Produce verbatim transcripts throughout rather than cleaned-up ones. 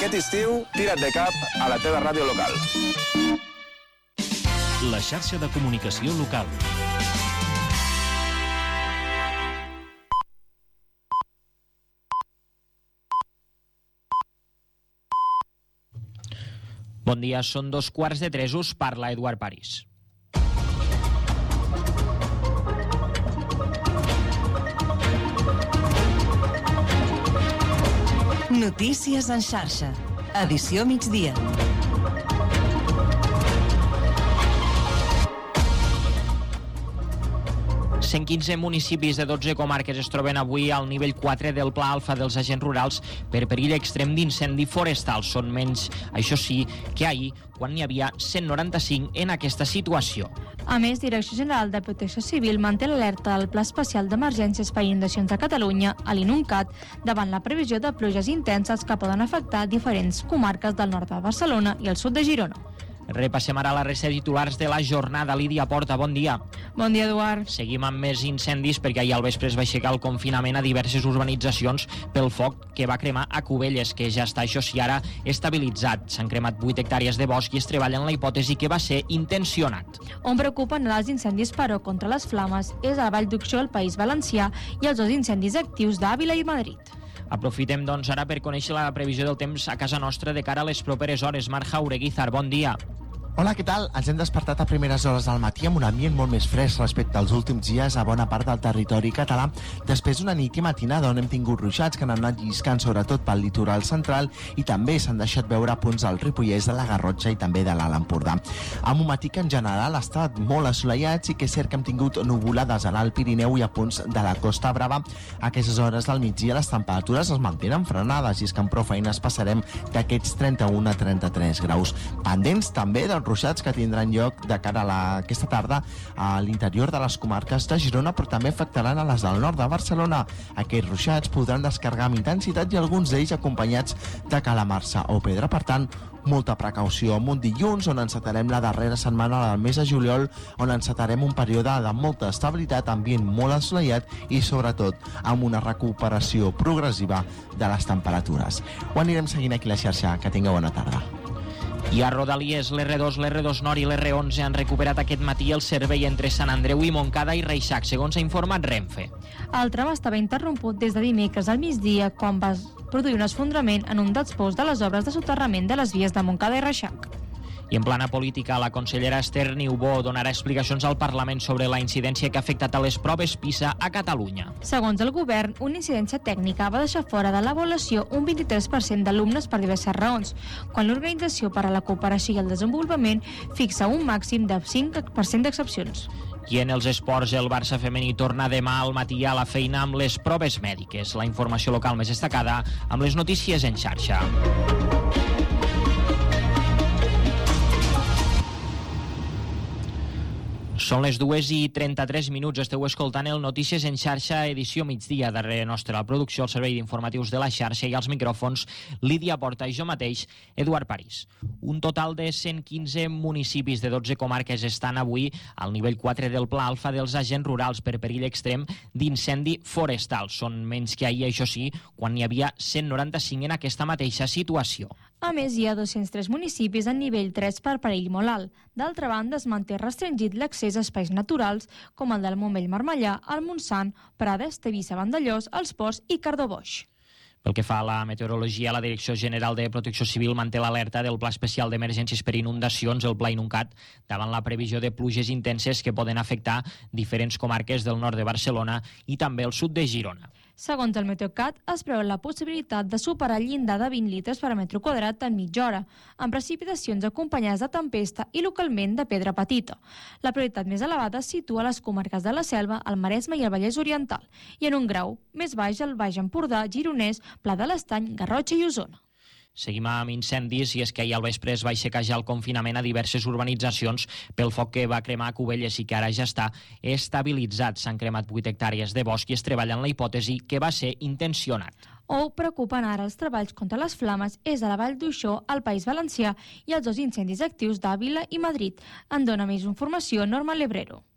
Aquest estiu, tira't de cap a la teva ràdio local. La xarxa de comunicació local. Bon dia, són dos quarts de tres, us parla Eduard París. Notícies en xarxa. Edició migdia. cent quinze municipis de dotze comarques es troben avui al nivell quatre del Pla Alfa dels agents rurals per perill extrem d'incendi forestal. Són menys, això sí, que ahir, quan n'hi havia cent noranta-cinc en aquesta situació. A més, Direcció General de Protecció Civil manté l'alerta del Pla Especial d'Emergències per Inundacions de Catalunya, a l'INUNCAT, davant la previsió de pluges intenses que poden afectar diferents comarques del nord de Barcelona i el sud de Girona. Repassem ara la resta de titulars de la jornada. Lídia Porta, bon dia. Bon dia, Eduard. Seguim amb més incendis perquè ahir al vespre es va aixecar el confinament a diverses urbanitzacions pel foc que va cremar a Cubelles, que ja està, això sí, ara estabilitzat. S'han cremat vuit hectàrees de bosc i es treballa en la hipòtesi que va ser intencionat. On preocupen els incendis, però, contra les flames és a la Vall d'Uixó, al País Valencià, i els dos incendis actius d'Àvila i Madrid. Aprofitem, doncs, ara per conèixer la previsió del temps a casa nostra de cara a les properes hores. Marc Jaureguizar, bon dia. Hola, què tal? Ens hem despertat a primeres hores del matí amb un ambient molt més fresc respecte als últims dies a bona part del territori català, després d'una nit i matinada on hem tingut ruixats que han anat lliscant sobretot pel litoral central i també s'han deixat veure punts del Ripollès, de la Garrotxa i també de l'Alt Empordà. Amb un matí que en general ha estat molt assolellat i que és cert que hem tingut nuvolades a l'Alt Pirineu i a punts de la Costa Brava. A aquestes hores del migdia les temperatures es mantenen frenades i és que amb prou feines passarem d'aquests trenta-un a trenta-tres graus. Pendents també dels ruixats que tindran lloc de cara a la, aquesta tarda a l'interior de les comarques de Girona, però també afectaran a les del nord de Barcelona. Aquests ruixats podran descarregar amb intensitat i alguns d'ells acompanyats de calamarsa o pedra. Per tant, molta precaució amb un dilluns on encetarem la darrera setmana del mes de juliol, on encetarem un període de molta estabilitat, ambient molt assolellat i sobretot amb una recuperació progressiva de les temperatures. Ho anirem seguint aquí a la xarxa. Que tingueu bona tarda. I a Rodalies, l'R dos, l'R dos Nord i l'R onze han recuperat aquest matí el servei entre Sant Andreu i Montcada i Reixac, segons ha informat Renfe. El tram estava interromput des de dimecres al migdia, quan va produir un esfondrament en un dels pous de les obres de soterrament de les vies de Montcada i Reixac. I en plana política, la consellera Esther Niubó donarà explicacions al Parlament sobre la incidència que ha afectat a les proves PISA a Catalunya. Segons el govern, una incidència tècnica va deixar fora de l'avaluació un vint-i-tres per cent d'alumnes per diverses raons, quan l'Organització per a la Cooperació i el Desenvolupament fixa un màxim de cinc per cent d'excepcions. I en els esports, el Barça femení torna demà al matí a la feina amb les proves mèdiques. La informació local més destacada amb les notícies en xarxa. Són les dues i trenta-tres minuts. Esteu escoltant el Notícies en xarxa, edició migdia. Darrere nostra la producció, el servei d'informatius de la xarxa i els micròfons, Lídia Porta i jo mateix, Eduard París. Un total de cent quinze municipis de dotze comarques estan avui al nivell quatre del Pla Alfa dels agents rurals per perill extrem d'incendi forestal. Són menys que ahir, això sí, quan n'hi havia cent noranta-cinc en aquesta mateixa situació. A més, hi ha dos-cents tres municipis en nivell tres per perill molt alt. D'altra banda, es manté restringit l'accés a espais naturals com el del Montmell-Marmellà, el Montsant, Prades, Tivissa, Vandellòs, els Ports i Cardó-Boix. Pel que fa a la meteorologia, la Direcció General de Protecció Civil manté l'alerta del Pla Especial d'Emergències per Inundacions, el Pla INUNCAT, davant la previsió de pluges intenses que poden afectar diferents comarques del nord de Barcelona i també el sud de Girona. Segons el Meteocat, es preveu la possibilitat de superar el llindar de vint litres per metre quadrat en mitja hora, amb precipitacions acompanyades de tempesta i localment de pedra petita. La prioritat més elevada es situa a les comarques de la Selva, el Maresme i el Vallès Oriental, i en un grau més baix el Baix Empordà, Gironès, Pla de l'Estany, Garrotxa i Osona. Seguim amb incendis i és que ahir al vespre es va aixecar ja el confinament a diverses urbanitzacions pel foc que va cremar a Cubelles i que ara ja està estabilitzat. S'han cremat vuit hectàrees de bosc i es treballa en la hipòtesi que va ser intencionat. O preocupen ara els treballs contra les flames és a la Vall d'Uixó, al País Valencià, i els dos incendis actius d'Àvila i Madrid. En dona més informació Norma Lebrero.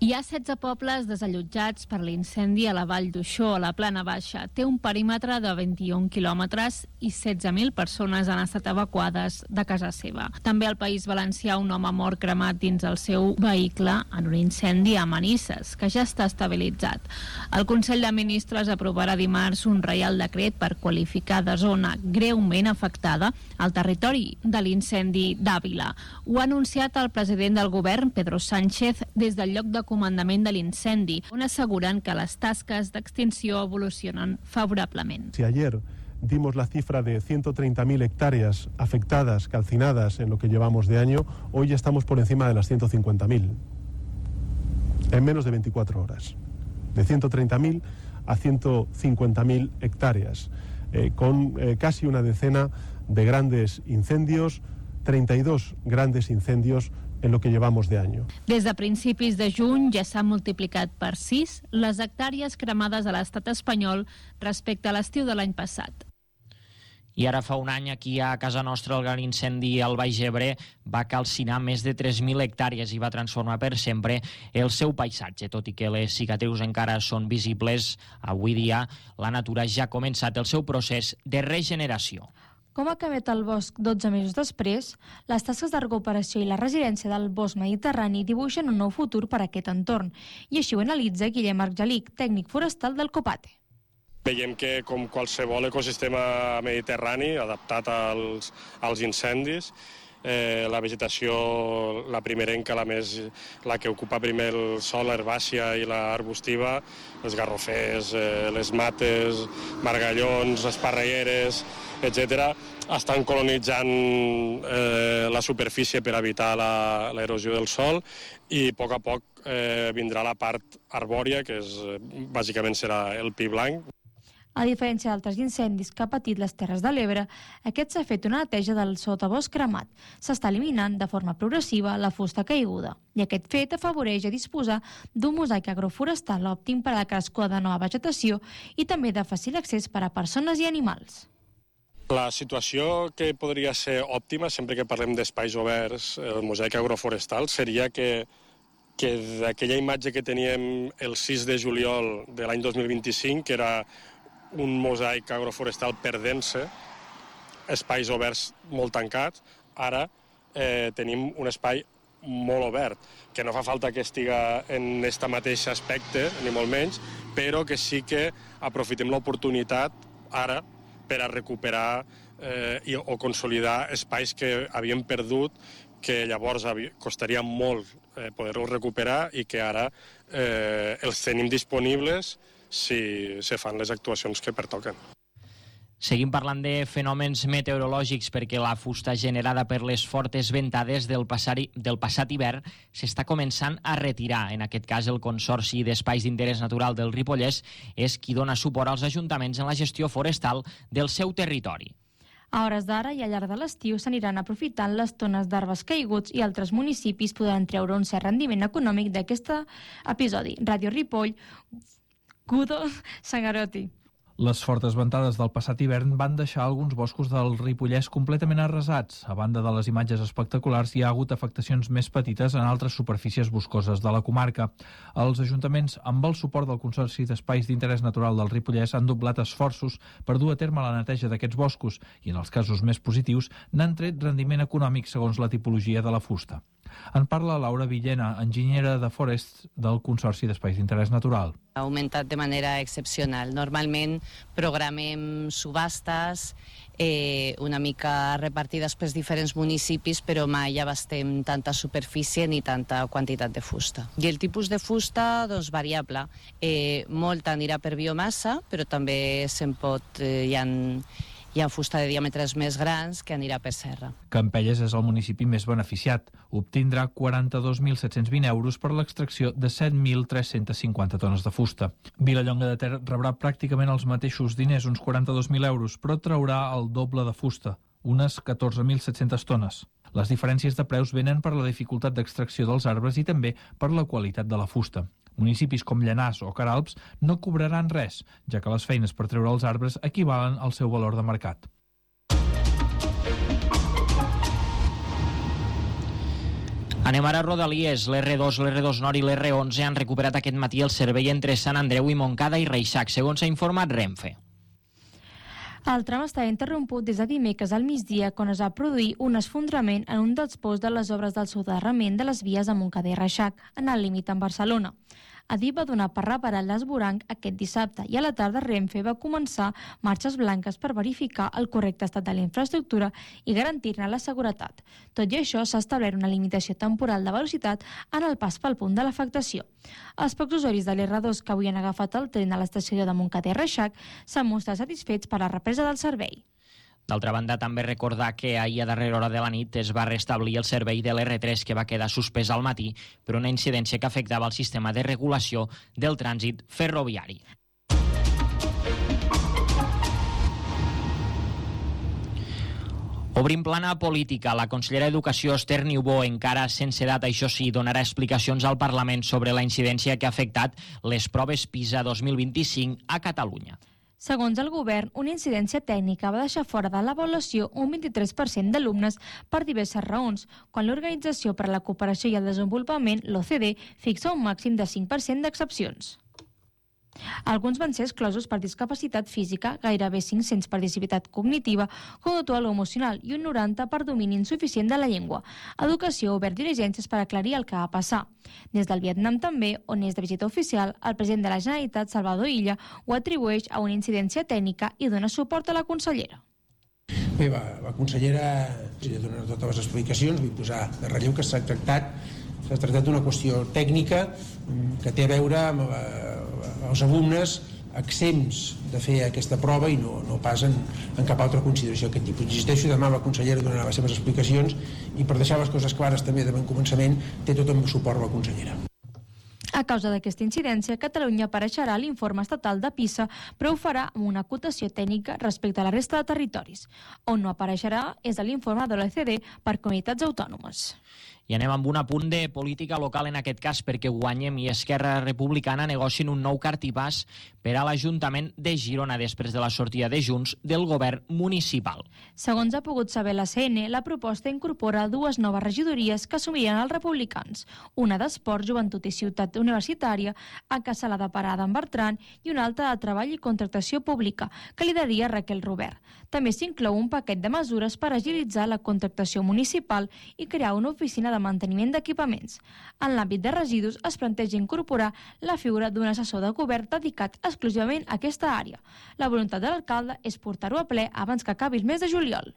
Hi ha setze pobles desallotjats per l'incendi a la Vall d'Uixó, a la Plana Baixa. Té un perímetre de vint-i-un quilòmetres i setze mil persones han estat evacuades de casa seva. També al País Valencià un home mort cremat dins el seu vehicle en un incendi a Manises, que ja està estabilitzat. El Consell de Ministres aprovarà dimarts un reial decret per qualificar de zona greument afectada al territori de l'incendi d'Àvila. Ho ha anunciat el president del govern, Pedro Sánchez, des del lloc de comandament de l'incendi, on asseguren que les tasques d'extinció evolucionen favorablement. Si ayer dimos la cifra de ciento treinta mil hectáreas afectadas, calcinadas en lo que llevamos de año, hoy ya estamos por encima de las ciento cincuenta mil, en menos de veinticuatro horas. De ciento treinta mil a ciento cincuenta mil hectáreas, eh, con eh, casi una decena de grandes incendios, treinta y dos grandes incendios en lo que llevamos de año. Des de principis de juny ja s'han multiplicat per sis les hectàrees cremades a l'estat espanyol respecte a l'estiu de l'any passat. I ara fa un any aquí a casa nostra el gran incendi al Baix Ebre va calcinar més de tres mil hectàrees i va transformar per sempre el seu paisatge. Tot i que les cicatrius encara són visibles, avui dia la natura ja ha començat el seu procés de regeneració. Com ha canviat el bosc dotze mesos després, les tasques de recuperació i la resiliència del bosc mediterrani dibuixen un nou futur per a aquest entorn. I així ho analitza Guillem Argelic, tècnic forestal del COPATE. Veiem que, com qualsevol ecosistema mediterrani adaptat als, als incendis, eh, la vegetació, la primerenca, la, més, la que ocupa primer el sòl, l'herbàcia i l'arbustiva, els garrofers, eh, les mates, margallons, esparregueres, etcètera, estan colonitzant eh, la superfície per evitar l'erosió del sòl i a poc a poc eh, vindrà la part arbòria, que és, bàsicament serà el pi blanc. A diferència d'altres incendis que ha patit les Terres de l'Ebre, aquest s'ha fet una neteja del sotabosc cremat. S'està eliminant de forma progressiva la fusta caiguda i aquest fet afavoreix a disposar d'un mosaic agroforestal òptim per a la crescuda de nova vegetació i també de fàcil accés per a persones i animals. La situació que podria ser òptima, sempre que parlem d'espais oberts, el mosaic agroforestal, seria que, que d'aquella imatge que teníem el sis de juliol de l'any dos mil vint-i-cinc, que era un mosaic agroforestal perdent-se, espais oberts molt tancats, ara eh, tenim un espai molt obert, que no fa falta que estiga en aquest mateix aspecte, ni molt menys, però que sí que aprofitem l'oportunitat ara per a recuperar eh, i, o consolidar espais que havíem perdut, que llavors havia, costaria molt eh, poder-los recuperar i que ara eh, els tenim disponibles si se fan les actuacions que pertoquen. Seguim parlant de fenòmens meteorològics perquè la fusta generada per les fortes ventades del passat, del passat hivern s'està començant a retirar. En aquest cas, el Consorci d'Espais d'Interès Natural del Ripollès és qui dona suport als ajuntaments en la gestió forestal del seu territori. A hores d'ara i al llarg de l'estiu s'aniran aprofitant les tones d'arbres caiguts i altres municipis podran treure un cert rendiment econòmic d'aquest episodi. Ràdio Ripoll, Gudo Sangarotti. Les fortes ventades del passat hivern van deixar alguns boscos del Ripollès completament arrasats. A banda de les imatges espectaculars, hi ha hagut afectacions més petites en altres superfícies boscoses de la comarca. Els ajuntaments, amb el suport del Consorci d'Espais d'Interès Natural del Ripollès, han doblat esforços per dur a terme la neteja d'aquests boscos i, en els casos més positius, n'han tret rendiment econòmic segons la tipologia de la fusta. En parla Laura Villena, enginyera de Forests del Consorci d'Espais d'Interès Natural. Ha augmentat de manera excepcional. Normalment programem subhastes eh, una mica repartides pels diferents municipis, però mai abastem tanta superfície ni tanta quantitat de fusta. I el tipus de fusta, doncs, variable. Eh, molta anirà per biomassa, però també se'n pot... Eh, hi ha Hi ha fusta de diàmetres més grans que anirà per serra. Campelles és el municipi més beneficiat. Obtindrà quaranta-dos mil set-cents vint euros per l'extracció de set mil tres-cents cinquanta tones de fusta. Vilallonga de Ter rebrà pràcticament els mateixos diners, uns quaranta-dos mil euros, però traurà el doble de fusta, unes catorze mil set-cents tones. Les diferències de preus venen per la dificultat d'extracció dels arbres i també per la qualitat de la fusta. Municipis com Llanars o Queralbs no cobraran res, ja que les feines per treure els arbres equivalen al seu valor de mercat. Anem ara a Rodalies. L'R dos, l'R dos Nord i l'R onze han recuperat aquest matí el servei entre Sant Andreu i Montcada i Reixac, segons ha informat Renfe. El tram està interromput des de dimecres al migdia, quan es va produir un esfondrament en un dels pous de les obres del soterrament de les vies a Montcada i Reixac, en el límit amb Barcelona. Adif va donar per reparat l'esvoranc aquest dissabte i a la tarda Renfe va començar marxes blanques per verificar el correcte estat de la infraestructura i garantir-ne la seguretat. Tot i això, s'ha establert una limitació temporal de velocitat en el pas pel punt de l'afectació. Els pocs usuaris de l'R dos que avui han agafat el tren a l'estació de Montcada i Reixac s'han mostrat satisfets per la represa del servei. D'altra banda, també recordar que ahir a darrera hora de la nit es va restablir el servei de l'R tres, que va quedar suspès al matí per una incidència que afectava el sistema de regulació del trànsit ferroviari. Obrim plana política. La consellera d'Educació, Esther Niubó, encara sense data, això sí, donarà explicacions al Parlament sobre la incidència que ha afectat les proves PISA dos mil vint-i-cinc a Catalunya. Segons el govern, una incidència tècnica va deixar fora de l'avaluació un vint-i-tres per cent d'alumnes per diverses raons, quan l'Organització per a la Cooperació i el Desenvolupament, l'O C D, fixa un màxim de cinc per cent d'excepcions. Alguns van ser exclosos per discapacitat física, gairebé cinc-cents per discapacitat cognitiva, conductual o emocional i un noranta per domini insuficient de la llengua. Educació ha obert diligències per aclarir el que va passar. Des del Vietnam també, on és de visita oficial, el president de la Generalitat, Salvador Illa, ho atribueix a una incidència tècnica i dona suport a la consellera. Bé, va, la consellera ja dona totes les explicacions, vull posar de relleu que s'ha tractat s'ha tractat d'una qüestió tècnica que té a veure amb la, els alumnes exempts de fer aquesta prova i no, no pas en, en cap altra consideració d'aquest tipus. Insisteixo, demà la consellera donarà les seves explicacions i per deixar les coses clares també de bon començament té tot el meu suport la consellera. A causa d'aquesta incidència, Catalunya apareixerà a l'informe estatal de PISA, però ho farà amb una acotació tècnica respecte a la resta de territoris. On no apareixerà és a l'informe de l'O E C D per comunitats autònomes. I anem amb un apunt de política local en aquest cas, perquè Guanyem i Esquerra Republicana negocien un nou cartipàs per a l'Ajuntament de Girona després de la sortida de Junts del govern municipal. Segons ha pogut saber la C N, la proposta incorpora dues noves regidories que assumiran els republicans, una d'Esport, Joventut i Ciutat Universitària, a Cassala de Parada en Bertran, i una altra de Treball i Contractació Pública, que lideraria Raquel Robert. També s'inclou un paquet de mesures per agilitzar la contractació municipal i crear una oficina de manteniment d'equipaments. En l'àmbit de residus es planteja incorporar la figura d'un assessor de govern dedicat exclusivament a aquesta àrea. La voluntat de l'alcalde és portar-ho a ple abans que acabi el mes de juliol.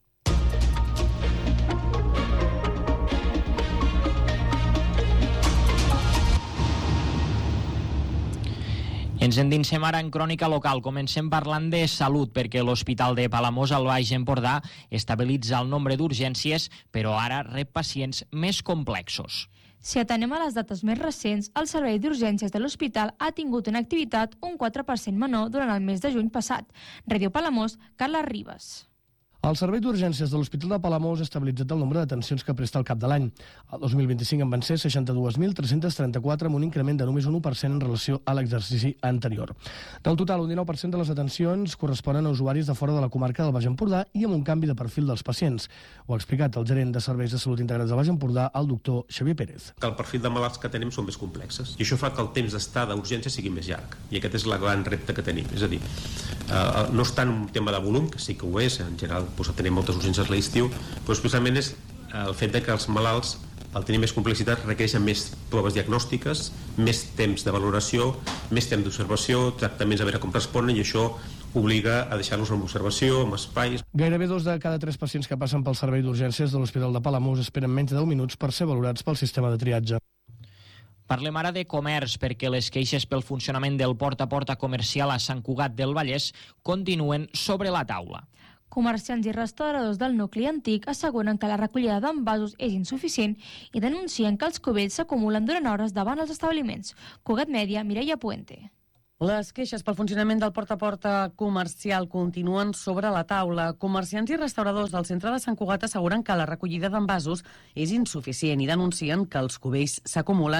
Ens endinsem ara en crònica local. Comencem parlant de salut, perquè l'Hospital de Palamós al Baix Empordà estabilitza el nombre d'urgències, però ara rep pacients més complexos. Si atenem a les dates més recents, el servei d'urgències de l'hospital ha tingut una activitat un quatre per cent menor durant el mes de juny passat. Ràdio Palamós, Carla Ribas. El Servei d'Urgències de l'Hospital de Palamós ha estabilitzat el nombre d'atencions que presta al cap de l'any. El dos mil vint-i-cinc en van ser seixanta-dues mil tres-cents trenta-quatre, amb un increment de només un u per cent en relació a l'exercici anterior. Del total, un dinou per cent de les atencions corresponen a usuaris de fora de la comarca del Baix Empordà i amb un canvi de perfil dels pacients. Ho ha explicat el gerent de Serveis de Salut Integrats del Baix Empordà, el doctor Xavier Pérez. Que el perfil de malalts que tenim són més complexes i això fa que el temps d'estada d'urgència sigui més llarg, i aquest és el gran repte que tenim. És a dir, eh, no és tant un tema de volum, que sí que ho és, en general doncs, tenim moltes urgències a l'estiu, però especialment és el fet de que els malalts, al tenir més complexitat, requereixen més proves diagnòstiques, més temps de valoració, més temps d'observació, tractaments a veure com responen, i això obliga a deixar-los en observació, en espais. Gairebé dos de cada tres pacients que passen pel servei d'urgències de l'Hospital de Palamós esperen menys de deu minuts per ser valorats pel sistema de triatge. Parlem ara de comerç, perquè les queixes pel funcionament del porta a porta comercial a Sant Cugat del Vallès continuen sobre la taula. Comerciants i restauradors del nucli antic asseguren que la recollida d'envasos és insuficient i denuncien que els cubells s'acumulen durant hores davant els establiments. Cugat Mèdia, Mireia Puente. Les queixes pel funcionament del porta a porta comercial continuen sobre la taula. Comerciants i restauradors del centre de Sant Cugat asseguren que la recollida d'envasos és insuficient i denuncien que els cubells s'acumulen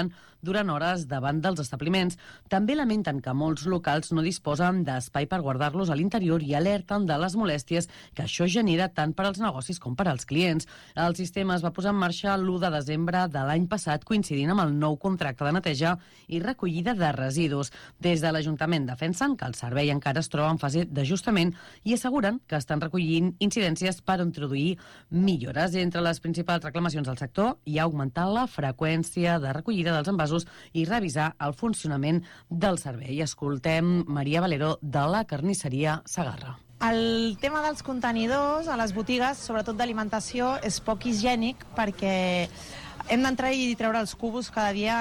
durant hores davant dels establiments. També lamenten que molts locals no disposen d'espai per guardar-los a l'interior i alerten de les molèsties que això genera tant per als negocis com per als clients. El sistema es va posar en marxa l'u de desembre de l'any passat, coincidint amb el nou contracte de neteja i recollida de residus. Des de l'Ajuntament defensen que el servei encara es troba en fase d'ajustament i asseguren que estan recollint incidències per introduir millores. Entre les principals reclamacions del sector hi ha augmentar la freqüència de recollida dels envasos i revisar el funcionament del servei. Escoltem Maria Valero de la carnisseria Segarra. El tema dels contenidors a les botigues, sobretot d'alimentació, és poc higiènic perquè hem d'entrar i treure els cubos cada dia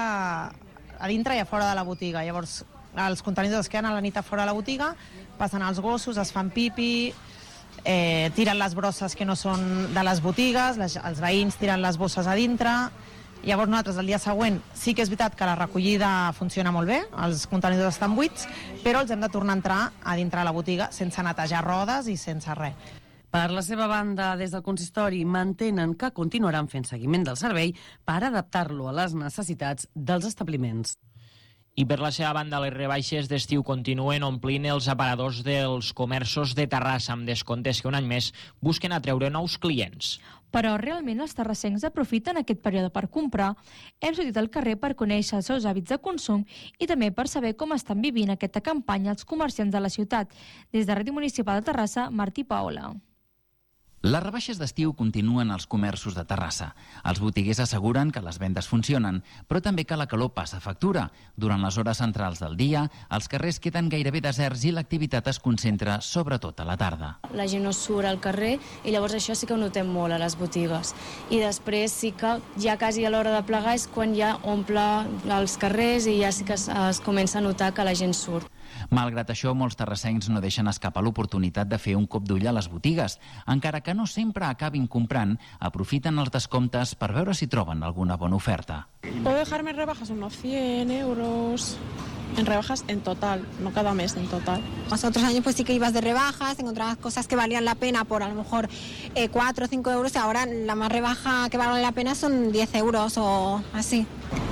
a dintre i a fora de la botiga. Llavors, els contenidors queden a la nit a fora de la botiga, passen als gossos, es fan pipi, eh, tiren les brosses que no són de les botigues, les, els veïns tiren les bosses a dintre. Llavors nosaltres el dia següent sí que és veritat que la recollida funciona molt bé, els contenidors estan buits, però els hem de tornar a entrar a dintre de la botiga sense netejar rodes i sense res. Per la seva banda, des del consistori mantenen que continuaran fent seguiment del servei per adaptar-lo a les necessitats dels establiments. I per la seva banda, les rebaixes d'estiu continuen omplint els aparadors dels comerços de Terrassa, amb descomptes que un any més busquen atreure nous clients. Però realment els terrassencs aprofiten aquest període per comprar? Hem sortit al carrer per conèixer els seus hàbits de consum i també per saber com estan vivint aquesta campanya els comerciants de la ciutat. Des de Ràdio Municipal de Terrassa, Martí Paola. Les rebaixes d'estiu continuen als comerços de Terrassa. Els botiguers asseguren que les vendes funcionen, però també que la calor passa factura. Durant les hores centrals del dia, els carrers queden gairebé deserts i l'activitat es concentra sobretot a la tarda. La gent no surt al carrer i llavors això sí que ho notem molt a les botigues. I després sí que ja quasi a l'hora de plegar és quan ja omple els carrers i ja sí que es, es comença a notar que la gent surt. Malgrat això, molts terrassencs no deixen escapar l'oportunitat de fer un cop d'ull a les botigues. Encara que no sempre acabin comprant, aprofiten els descomptes per veure si troben alguna bona oferta. Puedo dejarme rebajas unos cien euros en rebajas en total, no cada mes, en total. Los otros años pues sí que ibas de rebajas, encontrabas cosas que valían la pena por a lo mejor eh, cuatro o cinco euros y ahora la más rebaja que vale la pena son diez euros o así.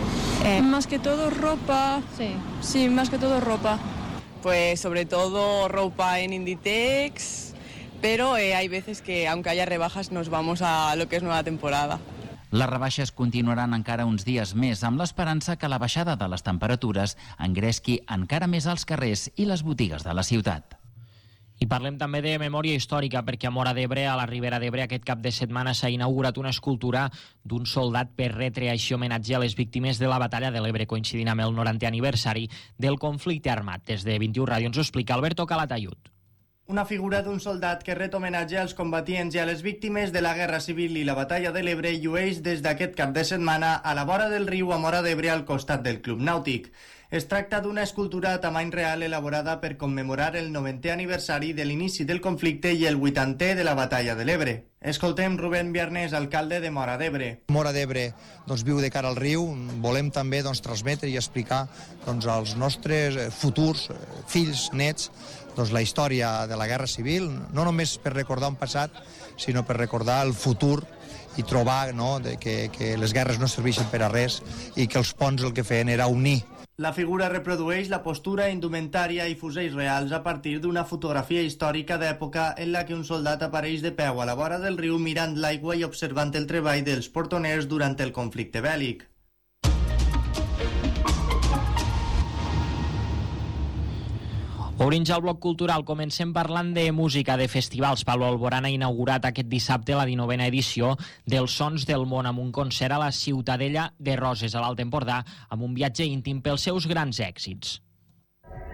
Eh. Más que todo ropa, sí, sí, más que todo ropa. Pues sobre todo ropa en Inditex, pero eh, hay veces que aunque haya rebajas nos vamos a lo que es nueva temporada. Les rebaixes continuaran encara uns dies més, amb l'esperança que la baixada de les temperatures engresqui encara més als carrers i les botigues de la ciutat. I parlem també de memòria històrica, perquè a Móra d'Ebre, a la Ribera d'Ebre, aquest cap de setmana s'ha inaugurat una escultura d'un soldat per retre així homenatge a les víctimes de la batalla de l'Ebre, coincidint amb el norantè aniversari del conflicte armat. Des de vint-i-u Ràdio ens ho explica Alberto Calatayud. Una figura d'un soldat que ret homenatge als combatients i a les víctimes de la Guerra Civil i la batalla de l'Ebre llueix des d'aquest cap de setmana a la vora del riu a Móra d'Ebre al costat del Club Nàutic. Es tracta d'una escultura a tamany real elaborada per commemorar el noventè aniversari de l'inici del conflicte i el vuitantè de la batalla de l'Ebre. Escoltem Rubén Viarnés, alcalde de Móra d'Ebre. Móra d'Ebre doncs, viu de cara al riu. Volem també doncs, transmetre i explicar doncs, als nostres futurs fills, nets, doncs, la història de la Guerra Civil, no només per recordar un passat, sinó per recordar el futur i trobar no, de que, que les guerres no serveixen per a res i que els ponts el que feien era unir. La figura reprodueix la postura, indumentària i fusells reals a partir d'una fotografia històrica d'època en la que un soldat apareix de peu a la vora del riu mirant l'aigua i observant el treball dels portoners durant el conflicte bèl·lic. Obrim ja el bloc cultural. Comencem parlant de música, de festivals. Pablo Alborán ha inaugurat aquest dissabte la dinovena edició dels Sons del Món amb un concert a la Ciutadella de Roses, a l'Alt Empordà, amb un viatge íntim pels seus grans èxits.